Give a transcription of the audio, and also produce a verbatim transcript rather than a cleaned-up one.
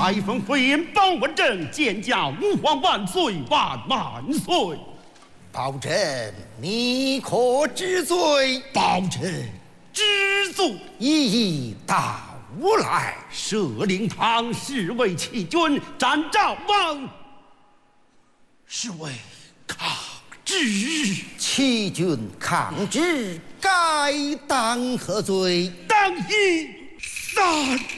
下一封回言保文正，见驾吾皇万岁万万岁。 保证你可知罪？ 保证知罪。 一一到吾来。 摄灵堂侍卫弃军，斩赵王。是为抗旨。 弃军抗旨，该当何罪？ 当以三